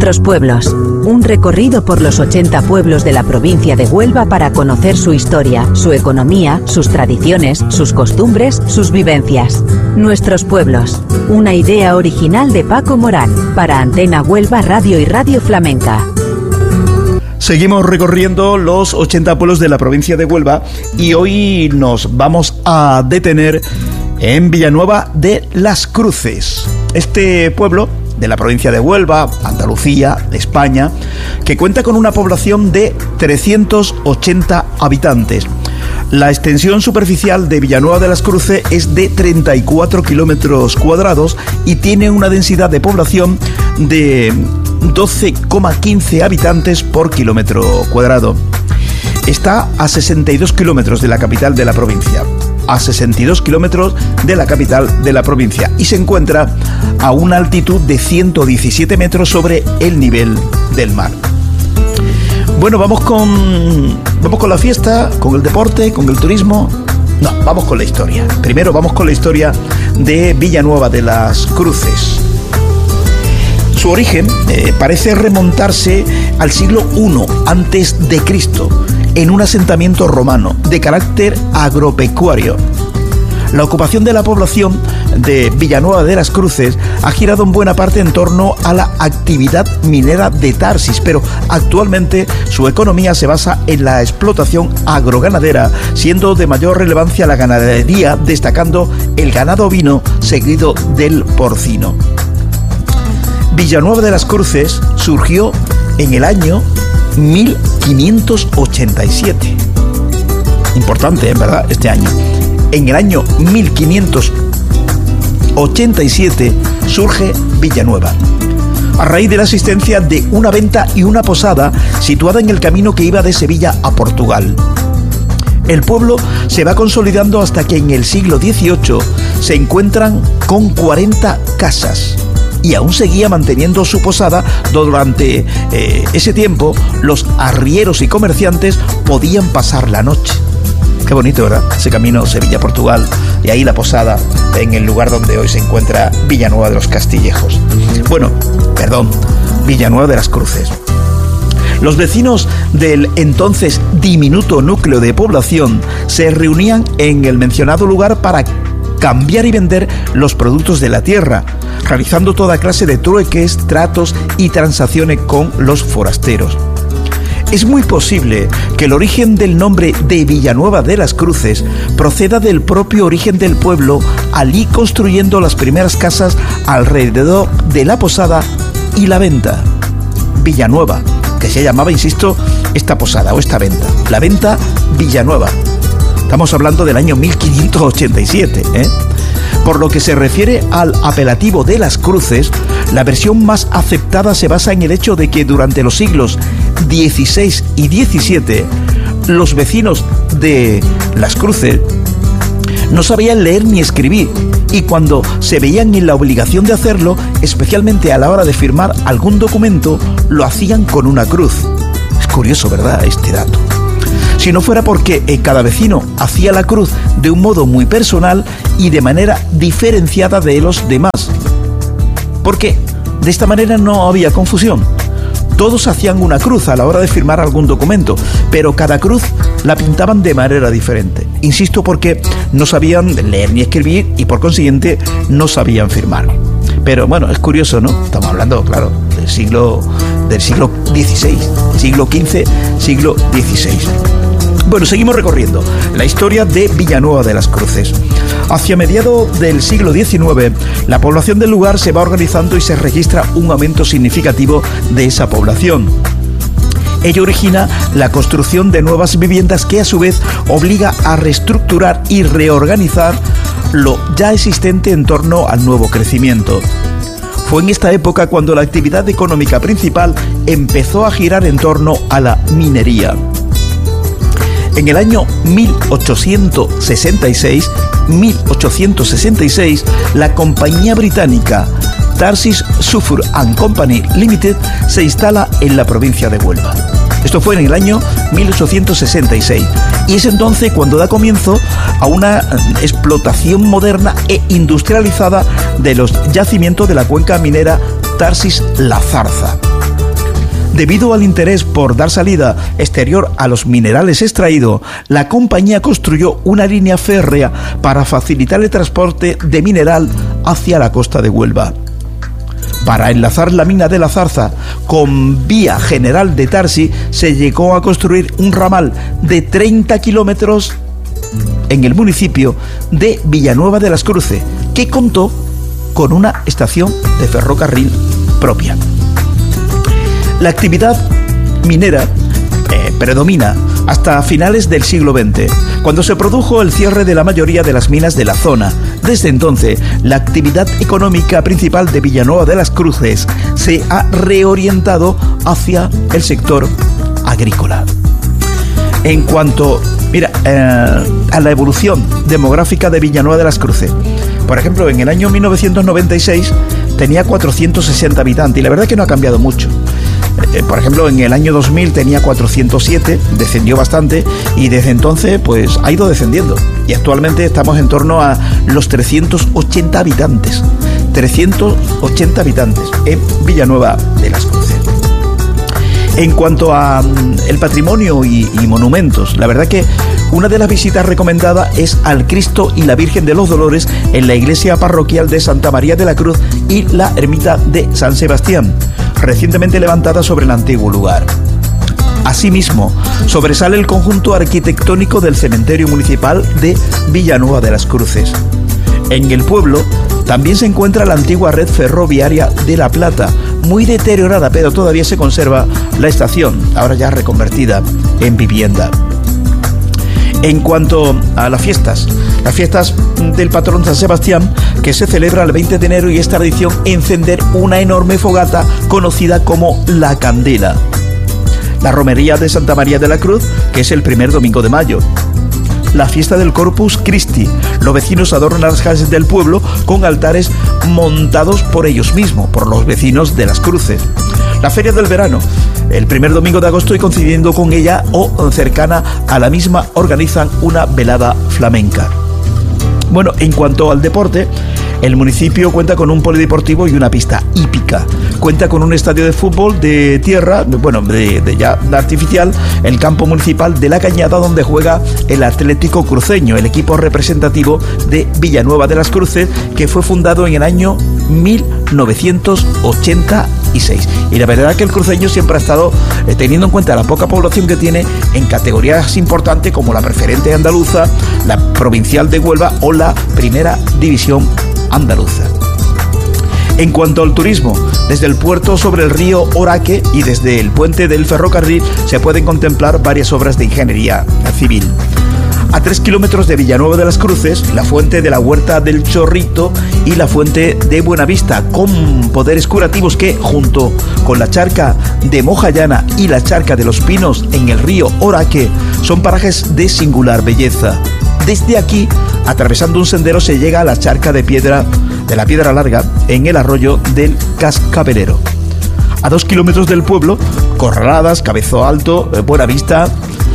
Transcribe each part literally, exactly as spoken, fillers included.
Nuestros pueblos. Un recorrido por los ochenta pueblos de la provincia de Huelva para conocer su historia, su economía, sus tradiciones, sus costumbres, sus vivencias. Nuestros pueblos. Una idea original de Paco Morán para Antena Huelva Radio y Radio Flamenca. Seguimos recorriendo los ochenta pueblos de la provincia de Huelva y hoy nos vamos a detener en Villanueva de las Cruces. Este pueblo de la provincia de Huelva, Andalucía, España, que cuenta con una población de trescientos ochenta habitantes. La extensión superficial de Villanueva de las Cruces es de treinta y cuatro kilómetros cuadrados y tiene una densidad de población de doce coma quince habitantes por kilómetro cuadrado. Está a sesenta y dos kilómetros de la capital de la provincia. A sesenta y dos kilómetros de la capital de la provincia y se encuentra a una altitud de ciento diecisiete metros sobre el nivel del mar. Bueno, vamos con vamos con la fiesta, con el deporte, con el turismo. No, vamos con la historia. Primero vamos con la historia de Villanueva de las Cruces. Su origen eh, parece remontarse al siglo primero antes de Cristo, en un asentamiento romano de carácter agropecuario. La ocupación de la población de Villanueva de las Cruces ha girado en buena parte en torno a la actividad minera de Tarsis, pero actualmente su economía se basa en la explotación agroganadera, siendo de mayor relevancia la ganadería, destacando el ganado ovino seguido del porcino. Villanueva de las Cruces surgió en el año mil quinientos ochenta y siete. Importante, en verdad, este año. En el año mil quinientos ochenta y siete surge Villanueva, a raíz de la existencia de una venta y una posada situada en el camino que iba de Sevilla a Portugal. El pueblo se va consolidando hasta que en el siglo dieciocho se encuentran con cuarenta casas. Y aún seguía manteniendo su posada. Durante eh, ese tiempo los arrieros y comerciantes podían pasar la noche. Qué bonito, ¿verdad? Ese camino Sevilla-Portugal y ahí la posada en el lugar donde hoy se encuentra Villanueva de los Castillejos. Bueno, perdón, Villanueva de las Cruces. Los vecinos del entonces diminuto núcleo de población se reunían en el mencionado lugar para cambiar y vender los productos de la tierra, realizando toda clase de trueques, tratos y transacciones con los forasteros. Es muy posible que el origen del nombre de Villanueva de las Cruces proceda del propio origen del pueblo al ir construyendo las primeras casas alrededor de la posada y la venta. Villanueva, que se llamaba, insisto, esta posada o esta venta, la venta Villanueva. Estamos hablando del año mil quinientos ochenta y siete, ¿eh? Por lo que se refiere al apelativo de las Cruces, la versión más aceptada se basa en el hecho de que durante los siglos dieciséis y diecisiete, los vecinos de las Cruces no sabían leer ni escribir, y cuando se veían en la obligación de hacerlo, especialmente a la hora de firmar algún documento, lo hacían con una cruz. Es curioso, ¿verdad?, este dato. Si no fuera porque eh, cada vecino hacía la cruz de un modo muy personal y de manera diferenciada de los demás. Porque de esta manera no había confusión. Todos hacían una cruz a la hora de firmar algún documento, pero cada cruz la pintaban de manera diferente. Insisto, porque no sabían leer ni escribir y por consiguiente no sabían firmar. Pero bueno, es curioso, ¿no? Estamos hablando, claro, del siglo del siglo dieciséis, siglo quince, siglo dieciséis. Bueno, seguimos recorriendo la historia de Villanueva de las Cruces. Hacia mediados del siglo diecinueve, la población del lugar se va organizando y se registra un aumento significativo de esa población. Ello origina la construcción de nuevas viviendas que a su vez obliga a reestructurar y reorganizar lo ya existente en torno al nuevo crecimiento. Fue en esta época cuando la actividad económica principal empezó a girar en torno a la minería. En el año mil ochocientos sesenta y seis, la compañía británica Tarsis Sulphur and Company Limited se instala en la provincia de Huelva. Esto fue en el año mil ochocientos sesenta y seis y es entonces cuando da comienzo a una explotación moderna e industrializada de los yacimientos de la cuenca minera Tarsis La Zarza. Debido al interés por dar salida exterior a los minerales extraídos, la compañía construyó una línea férrea para facilitar el transporte de mineral hacia la costa de Huelva. Para enlazar la mina de la Zarza con vía General de Tarsi, se llegó a construir un ramal de treinta kilómetros en el municipio de Villanueva de las Cruces, que contó con una estación de ferrocarril propia. La actividad minera eh, predomina hasta finales del siglo veinte, cuando se produjo el cierre de la mayoría de las minas de la zona. Desde entonces, la actividad económica principal de Villanueva de las Cruces se ha reorientado hacia el sector agrícola. En cuanto, mira, eh, a la evolución demográfica de Villanueva de las Cruces, por ejemplo, en el año mil novecientos noventa y seis tenía cuatrocientos sesenta habitantes y la verdad es que no ha cambiado mucho. Eh, por ejemplo, en el año dos mil tenía cuatrocientos siete, descendió bastante y desde entonces pues ha ido descendiendo. Y actualmente estamos en torno a los trescientos ochenta habitantes. trescientos ochenta habitantes en Villanueva de las Cruces. En cuanto a um, el patrimonio y, y monumentos, la verdad que una de las visitas recomendadas es al Cristo y la Virgen de los Dolores en la iglesia parroquial de Santa María de la Cruz y la ermita de San Sebastián, recientemente levantada sobre el antiguo lugar. Asimismo, sobresale el conjunto arquitectónico del cementerio municipal de Villanueva de las Cruces. En el pueblo también se encuentra la antigua red ferroviaria de La Plata, muy deteriorada, pero todavía se conserva la estación, ahora ya reconvertida en vivienda. En cuanto a las fiestas, las fiestas del patrón San Sebastián, que se celebra el veinte de enero y es tradición encender una enorme fogata conocida como la Candela. La romería de Santa María de la Cruz, que es el primer domingo de mayo. La fiesta del Corpus Christi. Los vecinos adornan las calles del pueblo con altares montados por ellos mismos, por los vecinos de las Cruces. La Feria del Verano. El primer domingo de agosto y coincidiendo con ella o cercana a la misma organizan una velada flamenca. Bueno, en cuanto al deporte, el municipio cuenta con un polideportivo y una pista hípica. Cuenta con un estadio de fútbol de tierra, bueno, de, de ya de artificial, el campo municipal de La Cañada, donde juega el Atlético Cruceño, el equipo representativo de Villanueva de las Cruces, que fue fundado en el año mil novecientos ochenta y seis. Y la verdad es que el cruceño siempre ha estado, eh, teniendo en cuenta la poca población que tiene, en categorías importantes como la preferente andaluza, la provincial de Huelva o la primera división andaluza. En cuanto al turismo, desde el puerto sobre el río Oraque y desde el puente del ferrocarril se pueden contemplar varias obras de ingeniería civil. A tres kilómetros de Villanueva de las Cruces, la fuente de la Huerta del Chorrito y la fuente de Buenavista, con poderes curativos que, junto con la charca de Mojallana y la charca de los Pinos en el río Oraque, son parajes de singular belleza. Desde aquí, atravesando un sendero, se llega a la charca de piedra de la Piedra Larga en el arroyo del Cascabelero. A dos kilómetros del pueblo, Corraladas, Cabezo Alto, Buenavista,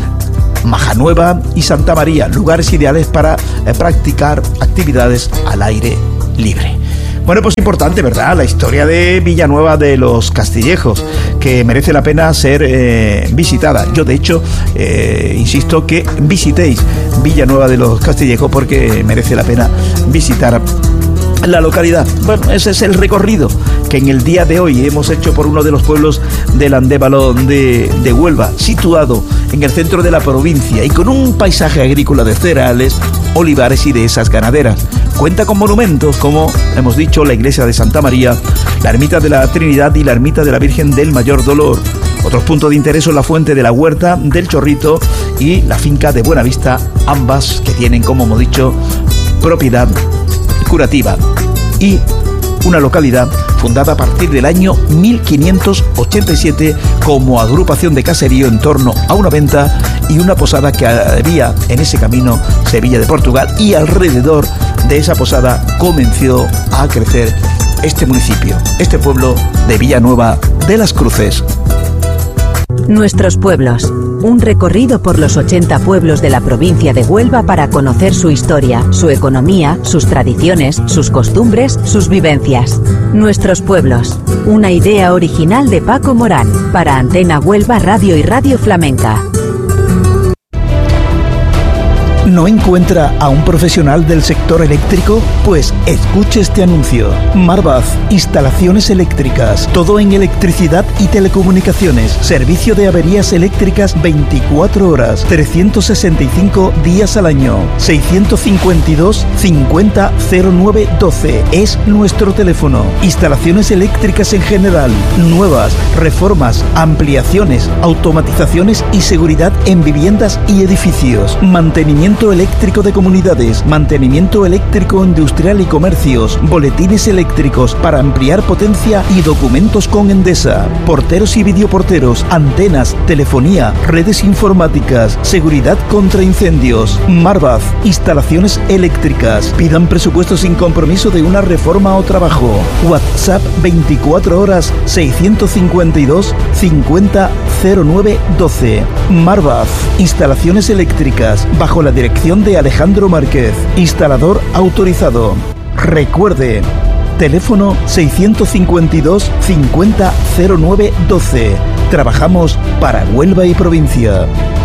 Majanueva y Santa María, lugares ideales para eh, practicar actividades al aire libre. Bueno, pues importante, ¿verdad? La historia de Villanueva de los Castillejos, que merece la pena ser eh, visitada. Yo, de hecho, eh, insisto que visitéis Villanueva de los Castillejos porque merece la pena visitar la localidad. Bueno, ese es el recorrido que en el día de hoy hemos hecho por uno de los pueblos del Andévalo de, de Huelva, situado en el centro de la provincia y con un paisaje agrícola de cereales, olivares y dehesas ganaderas. Cuenta con monumentos como, hemos dicho, la iglesia de Santa María, la ermita de la Trinidad y la ermita de la Virgen del Mayor Dolor. Otros puntos de interés son la fuente de la Huerta del Chorrito y la finca de Buenavista, ambas que tienen, como hemos dicho, propiedad curativa, y una localidad fundada a partir del año mil quinientos ochenta y siete como agrupación de caserío en torno a una venta y una posada que había en ese camino Sevilla de Portugal, y alrededor de esa posada comenzó a crecer este municipio, este pueblo de Villanueva de las Cruces. Nuestros pueblos. Un recorrido por los ochenta pueblos de la provincia de Huelva para conocer su historia, su economía, sus tradiciones, sus costumbres, sus vivencias. Nuestros pueblos. Una idea original de Paco Morán para Antena Huelva Radio y Radio Flamenca. ¿No encuentra a un profesional del sector eléctrico? Pues escuche este anuncio. Marvaz, instalaciones eléctricas, todo en electricidad y telecomunicaciones, servicio de averías eléctricas veinticuatro horas, trescientos sesenta y cinco días al año. seiscientos cincuenta y dos cincuenta cero nueve doce es nuestro teléfono. Instalaciones eléctricas en general, nuevas, reformas, ampliaciones, automatizaciones y seguridad en viviendas y edificios. Mantenimiento eléctrico de comunidades, mantenimiento eléctrico industrial y comercios, boletines eléctricos para ampliar potencia y documentos con Endesa, porteros y videoporteros, antenas, telefonía, redes informáticas, seguridad contra incendios. Marvaz, instalaciones eléctricas. Pidan presupuesto sin compromiso de una reforma o trabajo. WhatsApp veinticuatro horas seiscientos cincuenta y dos cincuenta cero nueve doce. Marvaz, instalaciones eléctricas, bajo la dirección de Alejandro Márquez, instalador autorizado. Recuerde, teléfono seiscientos cincuenta y dos cincuenta cero nueve doce. Trabajamos para Huelva y provincia.